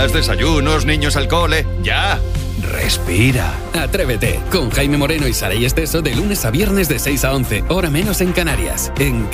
comidas, desayunos, niños al cole. ¡Ya! Respira. Atrévete con Jaime Moreno y Saray Esteso de lunes a viernes de 6 a 11, hora menos en Canarias. En